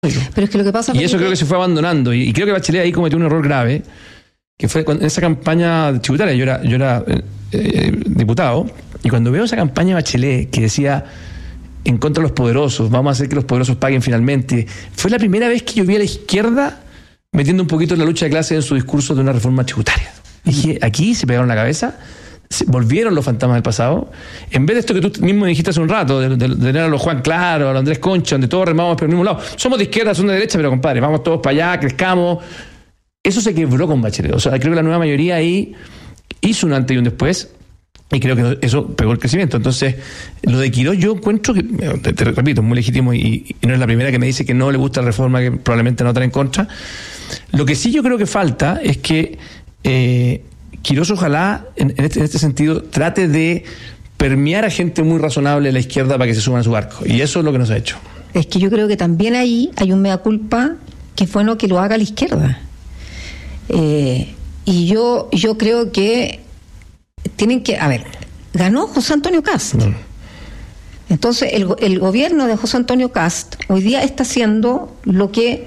Pero es que lo que pasa... Y eso creo que se fue abandonando. Y creo que Bachelet ahí cometió un error grave, que fue en esa campaña tributaria. Yo era diputado, y cuando veo esa campaña de Bachelet que decía en contra de los poderosos, vamos a hacer que los poderosos paguen finalmente, fue la primera vez que yo vi a la izquierda metiendo un poquito en la lucha de clases en su discurso de una reforma tributaria. Dije, aquí se pegaron la cabeza, volvieron los fantasmas del pasado, en vez de esto que tú mismo dijiste hace un rato, de tener a los Juan Claro, a los Andrés Concha, donde todos remamos por el mismo lado. Somos de izquierda, son de derecha, pero compadre, vamos todos para allá, crezcamos. Eso se quebró con Bachelet. O sea, creo que la nueva mayoría ahí hizo un antes y un después, y creo que eso pegó el crecimiento. Entonces, lo de Quirós yo encuentro que, te repito, es muy legítimo y no es la primera que me dice que no le gusta la reforma, que probablemente no estará en contra. Lo que sí yo creo que falta es que Quirós ojalá en este sentido trate de permear a gente muy razonable de la izquierda para que se suban a su barco, y eso es lo que no se ha hecho. Es que yo creo que también ahí hay un mea culpa que es bueno que lo haga la izquierda, y yo creo que tienen que, a ver, ganó José Antonio Kast. Entonces el gobierno de José Antonio Kast hoy día está haciendo lo que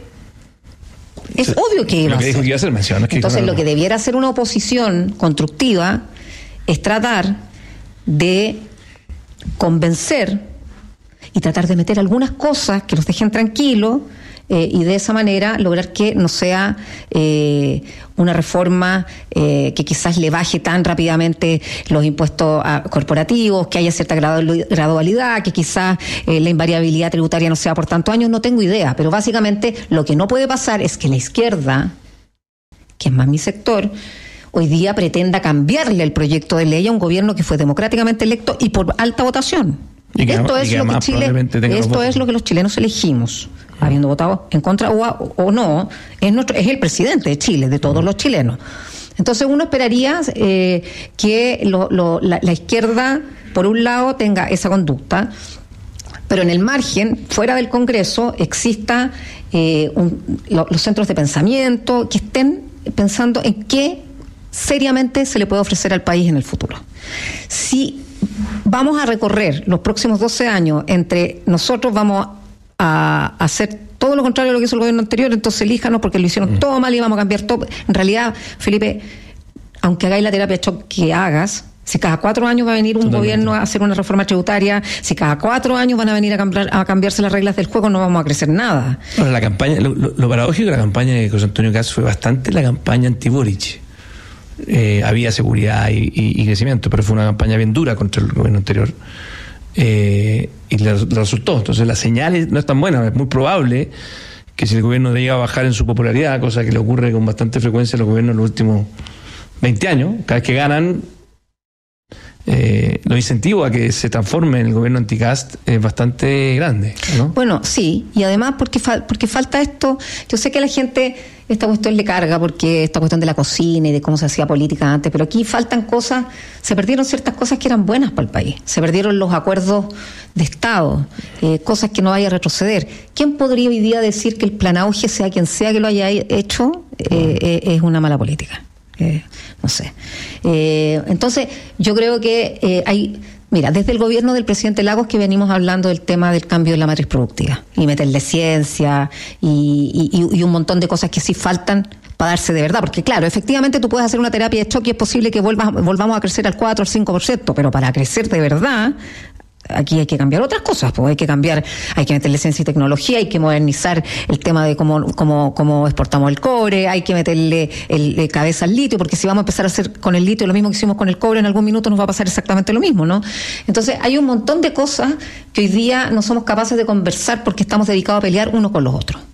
es obvio que iba a hacer. Entonces lo que debiera hacer una oposición constructiva es tratar de convencer y tratar de meter algunas cosas que los dejen tranquilos, y de esa manera lograr que no sea una reforma que quizás le baje tan rápidamente los impuestos corporativos, que haya cierta gradualidad, que quizás la invariabilidad tributaria no sea por tantos años, no tengo idea, pero básicamente lo que no puede pasar es que la izquierda, que es más mi sector, hoy día pretenda cambiarle el proyecto de ley a un gobierno que fue democráticamente electo y por alta votación. Esto es lo que los chilenos elegimos, habiendo votado en contra o no, es el presidente de Chile, de todos los chilenos. Entonces uno esperaría que la izquierda, por un lado, tenga esa conducta, pero en el margen, fuera del Congreso, exista los centros de pensamiento que estén pensando en qué seriamente se le puede ofrecer al país en el futuro. Si vamos a recorrer los próximos 12 años entre nosotros vamos a hacer todo lo contrario de lo que hizo el gobierno anterior, entonces elíjanos porque lo hicieron todo mal y vamos a cambiar todo. En realidad, Felipe, aunque hagáis la terapia de shock que hagas, si cada 4 años va a venir un gobierno a hacer una reforma tributaria, si cada 4 años van a venir a cambiarse las reglas del juego, no vamos a crecer nada. Bueno, la campaña, lo paradójico de la campaña de José Antonio Kast fue bastante la campaña anti-Boric. Había seguridad y crecimiento, pero fue una campaña bien dura contra el gobierno anterior, y le resultó. Entonces las señales no están buenas. Es muy probable que si el gobierno llega a bajar en su popularidad, cosa que le ocurre con bastante frecuencia a los gobiernos en los últimos 20 años, cada vez que ganan, los incentivos a que se transforme en el gobierno anti-Kast es bastante grande, ¿no? Bueno, sí, y además porque falta esto. Yo sé que a la gente esta cuestión le carga porque esta cuestión de la cocina y de cómo se hacía política antes, pero aquí faltan cosas, se perdieron ciertas cosas que eran buenas para el país, se perdieron los acuerdos de Estado, cosas que no vaya a retroceder. ¿Quién podría hoy día decir que el plan Auge, sea quien sea que lo haya hecho, es una mala política? No sé. Entonces, yo creo que hay... Mira, desde el gobierno del presidente Lagos que venimos hablando del tema del cambio de la matriz productiva y meterle ciencia y un montón de cosas que sí faltan para darse de verdad, porque claro, efectivamente tú puedes hacer una terapia de choque y es posible que volvamos a crecer al 4 o al 5%, pero para crecer de verdad aquí hay que cambiar otras cosas, pues hay que meterle ciencia y tecnología, hay que modernizar el tema de cómo exportamos el cobre, hay que meterle cabeza al litio, porque si vamos a empezar a hacer con el litio lo mismo que hicimos con el cobre, en algún minuto nos va a pasar exactamente lo mismo, ¿no? Entonces hay un montón de cosas que hoy día no somos capaces de conversar porque estamos dedicados a pelear uno con los otros.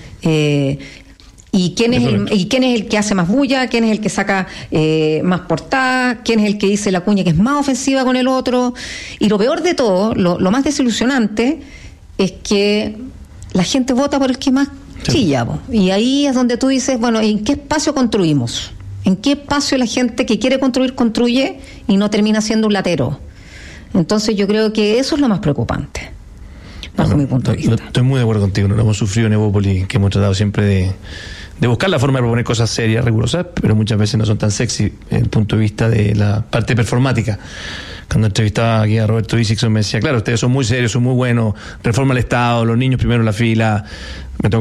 ¿Y quién es el que hace más bulla? ¿Quién es el que saca más portada? ¿Quién es el que dice la cuña que es más ofensiva con el otro? Y lo peor de todo, lo más desilusionante, es que la gente vota por el que más chilla. Y ahí es donde tú dices, bueno, ¿en qué espacio construimos? ¿En qué espacio la gente que quiere construir, construye y no termina siendo un latero? Entonces yo creo que eso es lo más preocupante, bajo mi punto de vista. Estoy muy de acuerdo contigo, no lo hemos sufrido en Evópolis, que hemos tratado siempre de buscar la forma de proponer cosas serias, rigurosas, pero muchas veces no son tan sexy desde el punto de vista de la parte performática. Cuando entrevistaba aquí a Roberto Isixson me decía, claro, ustedes son muy serios, son muy buenos, reforma el Estado, los niños primero en la fila. Me tocó